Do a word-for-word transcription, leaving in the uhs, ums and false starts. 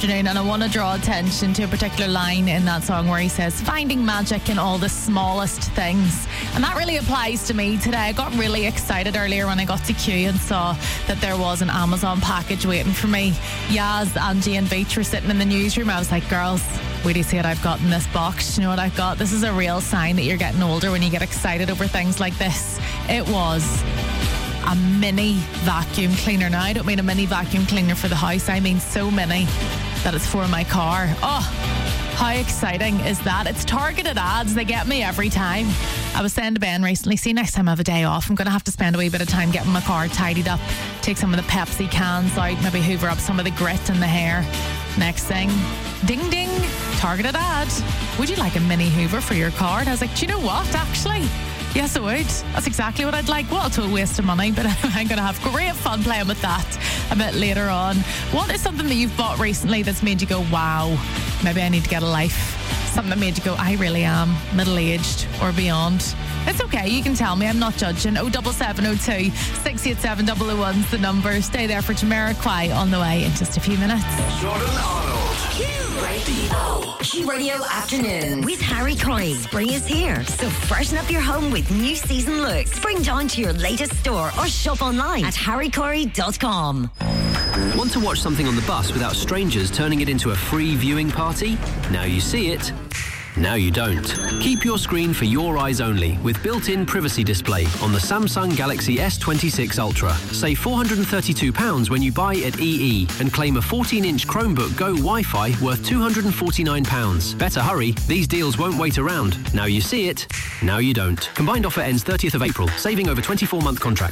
And I want to draw attention to a particular line in that song where he says, finding magic in all the smallest things. And that really applies to me today. I got really excited earlier when I got to Q and saw that there was an Amazon package waiting for me. Yaz, Angie and Beach were sitting in the newsroom. I was like, girls, wait do you see what I've got in this box? Do you know what I've got? This is a real sign that you're getting older when you get excited over things like this. It was a mini vacuum cleaner. Now, I don't mean a mini vacuum cleaner for the house. I mean so mini that it's for my car. Oh, how exciting is that? It's targeted ads. They get me every time. I was saying to Ben recently, see, next time I have a day off, I'm going to have to spend a wee bit of time getting my car tidied up, take some of the Pepsi cans out, maybe hoover up some of the grit in the hair. Next thing, ding ding, targeted ad. Would you like a mini hoover for your car? And I was like, do you know what, actually? Yes, I would. That's exactly what I'd like. Well, it's a waste of money, but I'm going to have great fun playing with that a bit later on. What is something that you've bought recently that's made you go, wow, maybe I need to get a life? Something that made you go, I really am middle-aged or beyond. It's okay, you can tell me, I'm not judging. oh seven seven oh two, six eight seven, double oh one's the number. Stay there for Jamiroquai on the way in just a few minutes. Jordan Arnold. Q Radio. Q Radio Afternoon with Harry Corey. Spring is here, so freshen up your home with new season looks. Spring down to your latest store or shop online at harry corey dot com. Want to watch something on the bus without strangers turning it into a free viewing party? Now you see it. Now you don't. Keep your screen for your eyes only with built-in privacy display on the Samsung Galaxy S twenty-six Ultra. Save four hundred thirty-two pounds when you buy at E E and claim a fourteen-inch Chromebook Go Wi-Fi worth two hundred forty-nine pounds. Better hurry, these deals won't wait around. Now you see it, now you don't. Combined offer ends thirtieth of April, saving over twenty-four month contract.